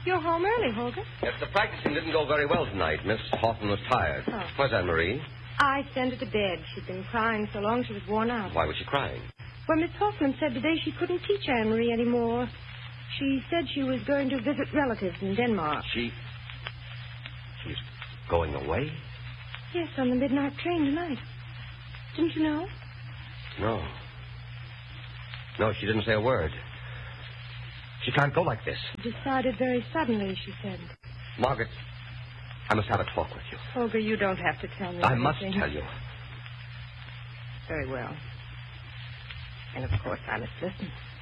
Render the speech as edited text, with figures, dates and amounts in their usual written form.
You're home early, Holger. Yes, the practicing didn't go very well tonight. Miss Hoffman was tired. Oh. Where's Anne-Marie? I sent her to bed. She'd been crying so long she was worn out. Why was she crying? Well, Miss Hoffman said today she couldn't teach Anne-Marie anymore. She said she was going to visit relatives in Denmark. She's going away? Yes, on the midnight train tonight. Didn't you know? No. No, she didn't say a word. She can't go like this. Decided very suddenly, she said. Margaret, I must have a talk with you. Holger, you don't have to tell me I must everything. tell you. Very well. And, of course, I must listen.